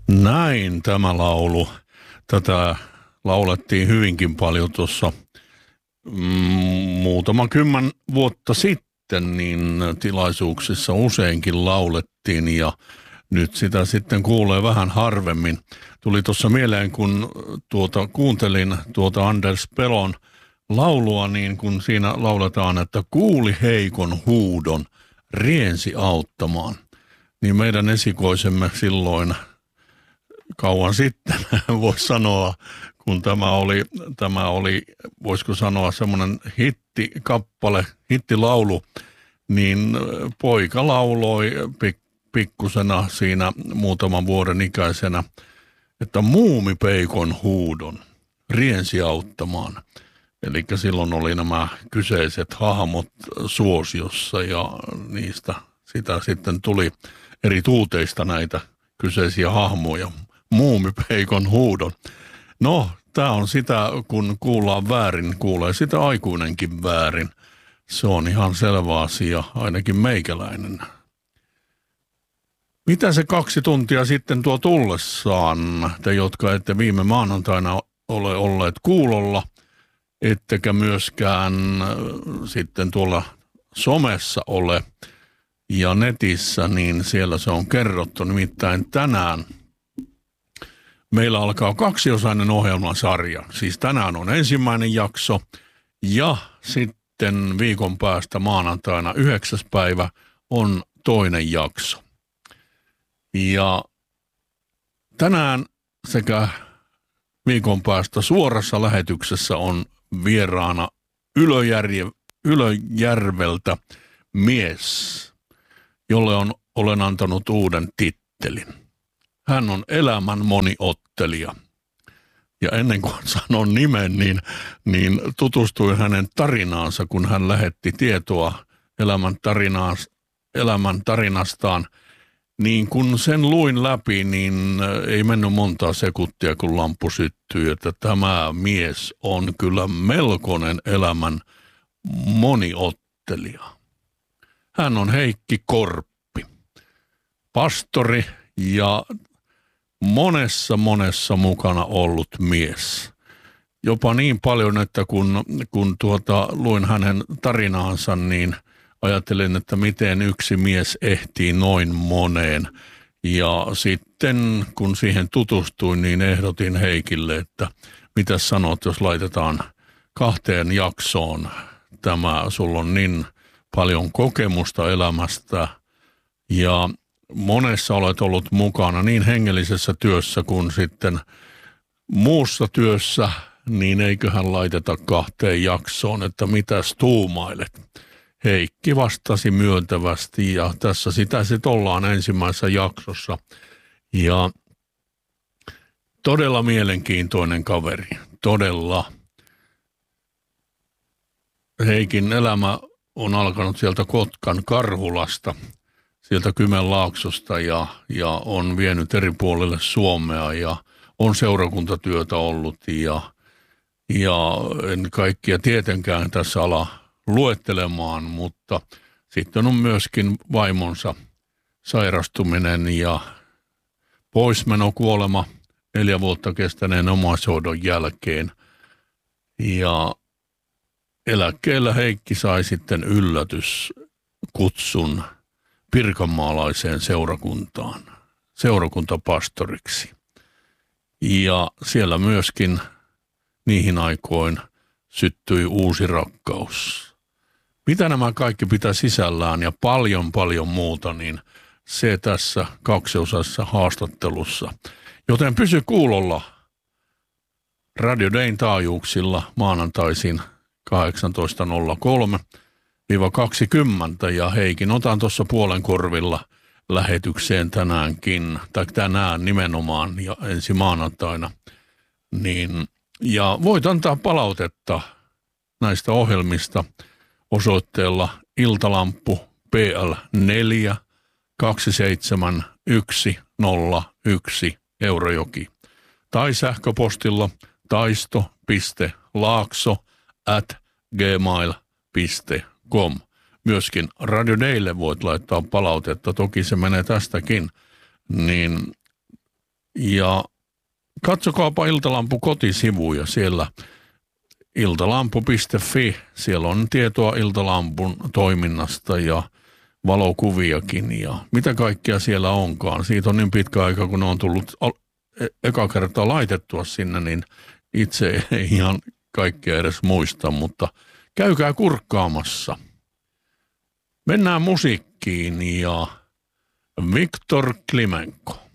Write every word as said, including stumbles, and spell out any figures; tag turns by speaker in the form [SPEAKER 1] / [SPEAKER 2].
[SPEAKER 1] Näin tämä laulu. Tätä laulettiin hyvinkin paljon tuossa mm, muutama kymmen vuotta sitten, niin tilaisuuksissa useinkin laulettiin ja nyt sitä sitten kuulee vähän harvemmin. Tuli tuossa mieleen, kun tuota, kuuntelin tuota Anders Pelon laulua, niin kun siinä lauletaan, että kuuli heikon huudon, riensi auttamaan, niin meidän esikoisemme silloin kauan sitten, voisi sanoa, kun tämä oli, tämä oli, voisiko sanoa, semmoinen hittikappale, hittilaulu, niin poika lauloi pik, pikkusena siinä muutaman vuoden ikäisenä, että muumipeikon huudon riensi auttamaan. Eli silloin oli nämä kyseiset hahmot suosiossa ja niistä sitä sitten tuli eri tuuteista näitä kyseisiä hahmoja. Muumipeikon huudon. No, tämä on sitä, kun kuullaan väärin, kuulee sitä aikuinenkin väärin. Se on ihan selvä asia, ainakin meikäläinen. Mitä se kaksi tuntia sitten tuo tullessaan, te jotka ette viime maanantaina ole olleet kuulolla, ettekä myöskään sitten tuolla somessa ole ja netissä, niin siellä se on kerrottu. Nimittäin tänään meillä alkaa kaksiosainen ohjelmasarja. Siis tänään on ensimmäinen jakso ja sitten viikon päästä maanantaina yhdeksäs päivä on toinen jakso. Ja tänään sekä viikon päästä suorassa lähetyksessä on vieraana Ylöjärje, Ylöjärveltä mies, jolle on, olen antanut uuden tittelin. Hän on elämän moniottelija. Ja ennen kuin sanon nimen, niin, niin tutustuin hänen tarinaansa, kun hän lähetti tietoa elämän, elämän tarinastaan. Niin kun sen luin läpi, niin ei mennyt montaa sekuntia, kun lamppu syttyi, että tämä mies on kyllä melkoinen elämän moniottelija. Hän on Heikki Korppi, pastori ja monessa monessa mukana ollut mies. Jopa niin paljon, että kun, kun tuota, luin hänen tarinaansa, niin ajattelin, että miten yksi mies ehtii noin moneen. Ja sitten kun siihen tutustuin, niin ehdotin Heikille, että mitä sanot, jos laitetaan kahteen jaksoon tämä, sulla on niin paljon kokemusta elämästä ja monessa olet ollut mukana niin hengellisessä työssä kuin sitten muussa työssä, niin eiköhän laiteta kahteen jaksoon, että mitäs tuumailet. Heikki vastasi myöntävästi ja tässä sitä sitten ollaan ensimmäisessä jaksossa. Ja todella mielenkiintoinen kaveri, todella. Heikin elämä on alkanut sieltä Kotkan Karhulasta, sieltä Kymenlaaksosta ja, ja on vienyt eri puolille Suomea ja on seurakuntatyötä ollut ja, ja en kaikkia tietenkään tässä ala luettelemaan, mutta sitten on myöskin vaimonsa sairastuminen ja poismeno kuolema neljä vuotta kestäneen omaishoidon jälkeen. Ja eläkkeellä Heikki sai sitten yllätyskutsun pirkanmaalaiseen seurakuntaan, seurakuntapastoriksi. Ja siellä myöskin niihin aikoin syttyi uusi rakkaus. Mitä nämä kaikki pitää sisällään ja paljon paljon muuta, niin se tässä kaksiosaisessa haastattelussa. Joten pysy kuulolla Radio Dayn taajuuksilla maanantaisin kahdeksantoista nolla kolme kaksikymmentä ja Heikin otan tuossa puolen korvilla lähetykseen tänäänkin, tai tänään nimenomaan ja ensi maanantaina, niin ja voit antaa palautetta näistä ohjelmista osoitteella iltalamppu P L neljä kaksi seitsemän yksi nolla yksi Eurajoki tai sähköpostilla taisto piste laakso at gmail piste com. Myöskin Radio Daylle voit laittaa palautetta, toki se menee tästäkin, niin Ja katsokaapa Iltalampu kotisivuja siellä. Iltalampu piste fi, siellä on tietoa Iltalampun toiminnasta ja valokuviakin ja mitä kaikkea siellä onkaan. Siitä on niin pitkä aika, kun ne on tullut eka kertaa laitettua sinne, niin itse ei ihan kaikkea edes muista, mutta käykää kurkkaamassa. Mennään musiikkiin ja Viktor Klimenko.